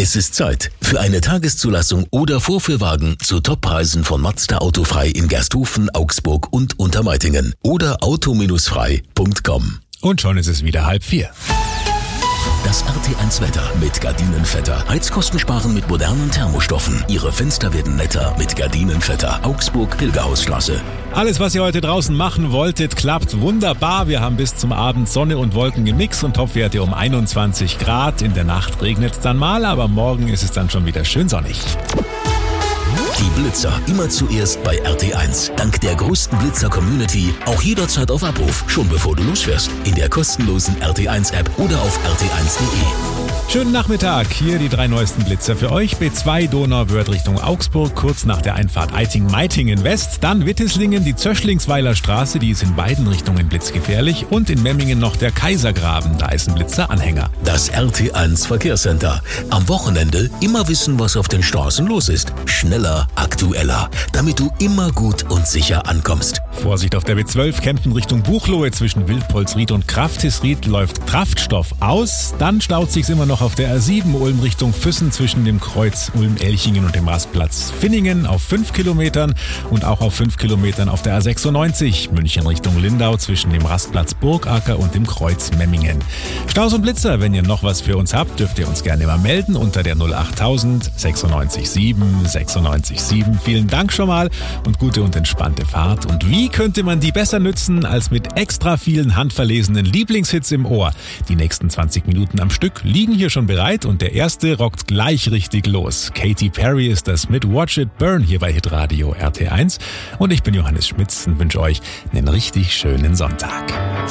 Es ist Zeit für eine Tageszulassung oder Vorführwagen zu Toppreisen von Mazda Autofrei in Gersthofen, Augsburg und Untermeitingen oder auto-frei.com. Und schon ist es wieder 3:30. Das RT1 Wetter mit Gardinenvetter. Heizkosten sparen mit modernen Thermostoffen. Ihre Fenster werden netter mit Gardinenvetter. Augsburg, Pilgerhausstraße. Alles, was ihr heute draußen machen wolltet, klappt wunderbar. Wir haben bis zum Abend Sonne und Wolken im Mix und Topwerte um 21 Grad. In der Nacht regnet es dann mal, aber morgen ist es dann schon wieder schön sonnig. Die Blitzer immer zuerst bei RT1. Dank der größten Blitzer-Community auch jederzeit auf Abruf, schon bevor du losfährst. In der kostenlosen RT1-App oder auf rt1.de. Schönen Nachmittag, hier die 3 neuesten Blitzer für euch. B2 Donauwörth Richtung Augsburg, kurz nach der Einfahrt Eiting-Meitingen West. Dann Wittislingen, die Zöschlingsweiler Straße, die ist in beiden Richtungen blitzgefährlich. Und in Memmingen noch der Kaisergraben, da ist ein Blitzer-Anhänger. Das RT1 Verkehrscenter. Am Wochenende immer wissen, was auf den Straßen los ist. Schneller, aktueller, damit du immer gut und sicher ankommst. Vorsicht auf der B12, Kempten Richtung Buchloe, zwischen Wildpolsried und Kraftisried läuft Kraftstoff aus. Dann staut sich's immer noch auf der A7 Ulm Richtung Füssen zwischen dem Kreuz Ulm-Elchingen und dem Rastplatz Finningen auf 5 Kilometern und auch auf 5 Kilometern auf der A96 München Richtung Lindau zwischen dem Rastplatz Burgacker und dem Kreuz Memmingen. Staus und Blitzer, wenn ihr noch was für uns habt, dürft ihr uns gerne mal melden unter der 08000 96 7 96 7. Vielen Dank schon mal und gute und entspannte Fahrt. Und wie könnte man die besser nützen als mit extra vielen handverlesenen Lieblingshits im Ohr? Die nächsten 20 Minuten am Stück liegen hier schon bereit und der erste rockt gleich richtig los. Katy Perry ist das mit Watch It Burn hier bei Hitradio RT1 und ich bin Johannes Schmitz und wünsche euch einen richtig schönen Sonntag.